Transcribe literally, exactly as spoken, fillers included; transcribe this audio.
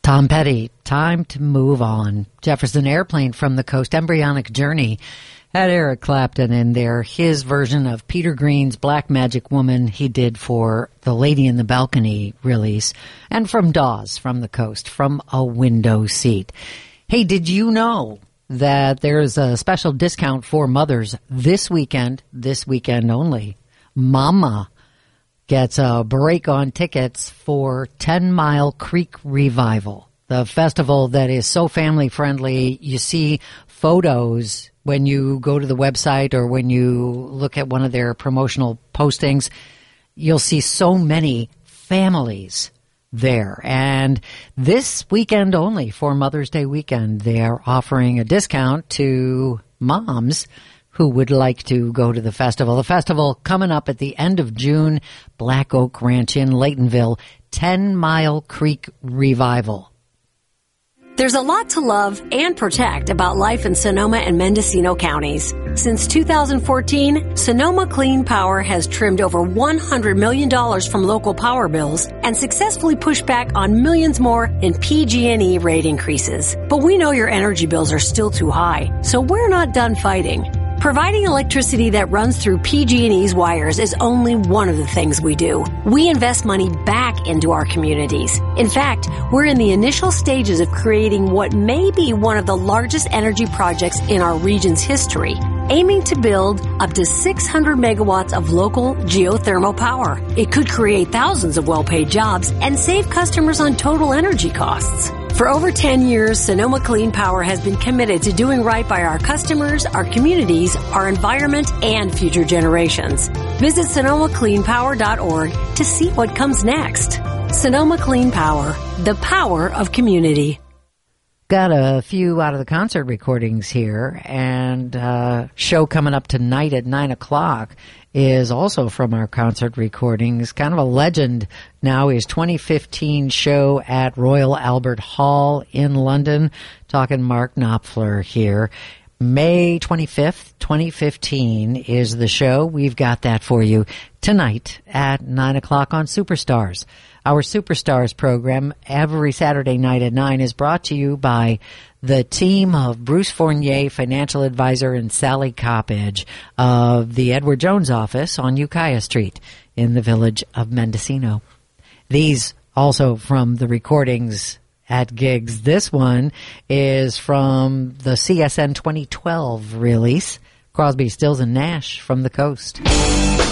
Tom Petty, Time to Move On. Jefferson Airplane from the Coast, Embryonic Journey. Had Eric Clapton in there, his version of Peter Green's Black Magic Woman he did for the Lady in the Balcony release. And from Dawes, from the Coast, From a Window Seat. Hey, did you know that there's a special discount for mothers this weekend, this weekend only? Mama gets a break on tickets for Ten Mile Creek Revival, the festival that is so family-friendly. You see photos when you go to the website or when you look at one of their promotional postings. You'll see so many families there. And this weekend only, for Mother's Day weekend, they're offering a discount to moms who would like to go to the festival. The festival coming up at the end of June, Black Oak Ranch in Laytonville, Ten Mile Creek Revival. There's a lot to love and protect about life in Sonoma and Mendocino counties. Since two thousand fourteen, Sonoma Clean Power has trimmed over one hundred million dollars from local power bills and successfully pushed back on millions more in P G and E rate increases. But we know your energy bills are still too high, so we're not done fighting. Providing electricity that runs through P G and E's wires is only one of the things we do. We invest money back into our communities. In fact, we're in the initial stages of creating what may be one of the largest energy projects in our region's history, aiming to build up to six hundred megawatts of local geothermal power. It could create thousands of well-paid jobs and save customers on total energy costs. For over ten years, Sonoma Clean Power has been committed to doing right by our customers, our communities, our environment, and future generations. Visit sonoma clean power dot org to see what comes next. Sonoma Clean Power, the power of community. Got a few out of the concert recordings here, and uh show coming up tonight at nine o'clock is also from our concert recordings. Kind of a legend now, his twenty fifteen show at Royal Albert Hall in London. Talking Mark Knopfler here. May twenty-fifth, twenty fifteen is the show. We've got that for you tonight at nine o'clock on Superstars. Our Superstars program every Saturday night at nine is brought to you by the team of Bruce Fournier, financial advisor, and Sally Coppedge of the Edward Jones office on Ukiah Street in the village of Mendocino. These also from the recordings at gigs. This one is from the C S N twenty twelve release, Crosby, Stills, and Nash from the Coast.